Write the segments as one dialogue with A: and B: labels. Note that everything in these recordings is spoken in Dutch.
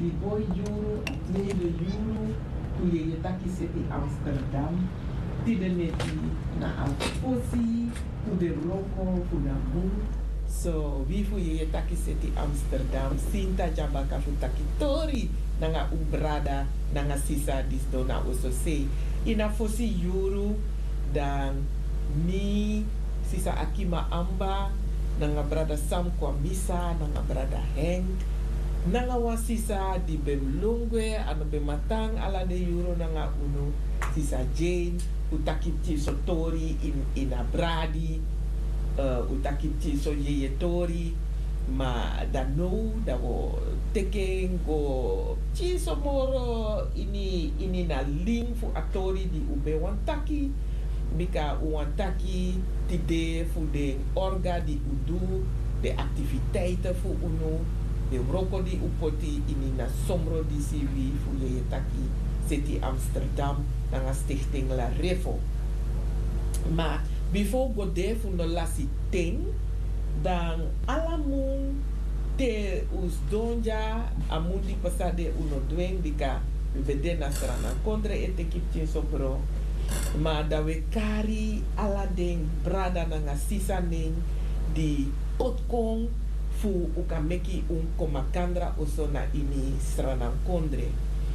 A: Die boy euro, €2 toen je taki zit in Amsterdam. Die de neti na Alfosi, toen de roko, toen de moe. So, wie voor je taki zit in Amsterdam, Sinta Jabaka voor taki tori, nanga ubrada, nanga sisa dis dona oso se. Ina fosi euro, dan mi sisa akima amba, nanga brada Sam Kwamisa, nanga brada Henk. Nanga wasisa di bemlungwe, ano bematang ala de euro nanga uno, sisa Jane, utakiti sotori in abradi, utakiti so yeyetori, ma dano, dawo teken go, chiso moro ini na ling fu atori di ube wantaki, bika uwantaki tide fu de orga di udu, de activiteiten fu uno, de roko di upoti ini na somro di siwi fu ye taki City Amsterdam nanga stichting La Revo. Maar before go de fu no lasi ting dan alamun te us donja amundi pasade uno dweng bika bede na strana kontre ete kiptin sobro ma da we kari ala den brada nanga sisa ning di potkong fu ukameki komakandra oso na ini Sranang Kondre.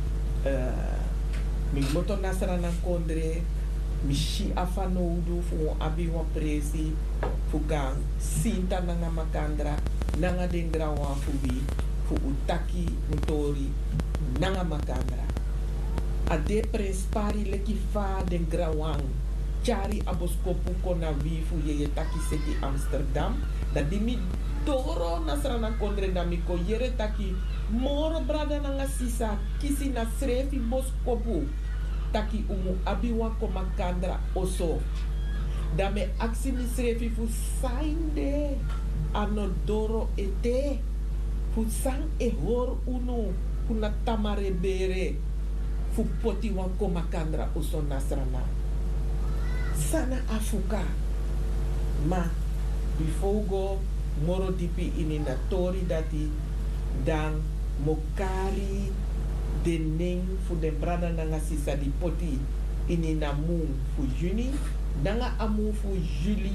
A: Mi moto na Sranang Kondre, mi shi afanoudu fu abi wa presi, fu gang sinta nanga makandra, nanga den grawa fu bi, fu utaki mutori, nanga makandra. Ade prespari leki fa den grawang, chari aboskopu kona wi fu ye taki City Amsterdam, da dimi doro na Sranang Kondre na miko yere taki moro brada nanga sisa kisi na srefi boskopu taki umu abiwa komakandra oso da me aksi mi srefi fu sainde ano doro ete fu sang e hor unu kuna tamare bere fu poti wan komakandra oso na Sranang sana afuka ma before go moro dipi ini na tori dati dan mokari de ning fu de brada nanga sisa di poti ini na mu fu juni nanga amu fu juli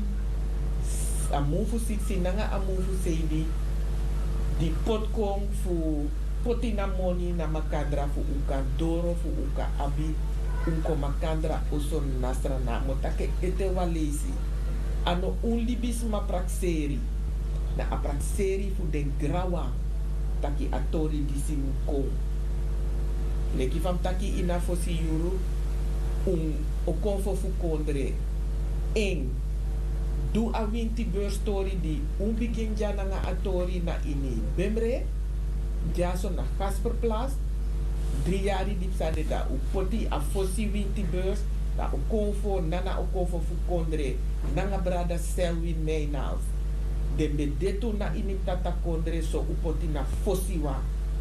A: amu fu siksi nanga amu fu seidi di potkong fu poti na moni na makandra fu uka doro fu uka abi unko makandra oso nasra na motake ete walesi ano ulibis ma prakseri na aprakseri fu den grawa taki atori di simuko leki fam taki ina fosi yuru okonfo fu kondre eng du a winti story di begin ja nga atori na ini bemre jaso na Gasperplas 3 jari di psade da upoti a fosi winti beurs da okonfo nana okonfo fu kondre nanga brada Selwyn Meynals de bedetu na ini tata kondre so upoti na fosiwa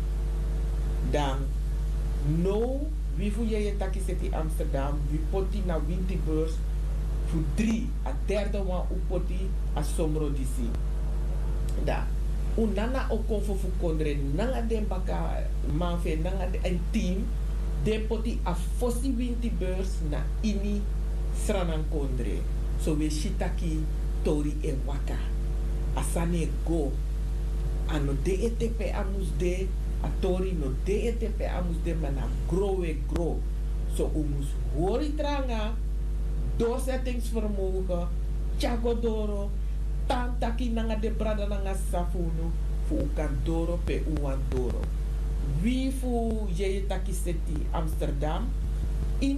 A: dan no wie fu je taki City Amsterdam wie poti na Winterbeurs fu 3 a derde wan upoti a somro disi da unana okonfo fu kondre nanga den baka manfe nanga een team de poti a fosi Winterbeurs na ini Sranang Kondre so we shitaki tori e waka asane go ano DETP amus de atori no DETP amus de mana grow so umus hori tranga doorzettingsvermogen chagodoro tantaki nanga de brada nanga safunu fu ukandoro pe uandoro wie fu je taki City Amsterdam